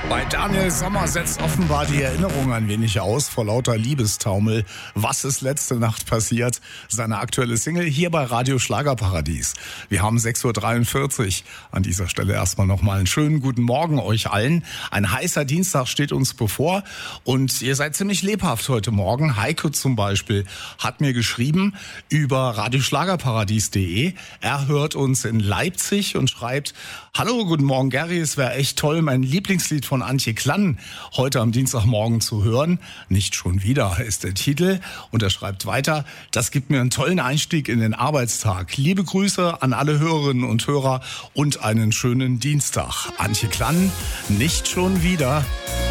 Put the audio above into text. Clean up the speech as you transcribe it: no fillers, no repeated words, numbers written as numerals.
Bei Daniel Sommer setzt offenbar die Erinnerung ein wenig aus vor lauter Liebestaumel. Was ist letzte Nacht passiert? Seine aktuelle Single hier bei Radio Schlagerparadies. Wir haben 6.43 Uhr. An dieser Stelle erstmal nochmal einen schönen guten Morgen euch allen. Ein heißer Dienstag steht uns bevor und ihr seid ziemlich lebhaft heute Morgen. Heiko zum Beispiel hat mir geschrieben über radioschlagerparadies.de. Er hört uns in Leipzig und schreibt: Hallo, guten Morgen Gary, es wäre echt toll, mein Lieblingslied von Antje Klann heute am Dienstagmorgen zu hören. Nicht schon wieder ist der Titel. Und er schreibt weiter: Das gibt mir einen tollen Einstieg in den Arbeitstag. Liebe Grüße an alle Hörerinnen und Hörer und einen schönen Dienstag. Antje Klann, nicht schon wieder.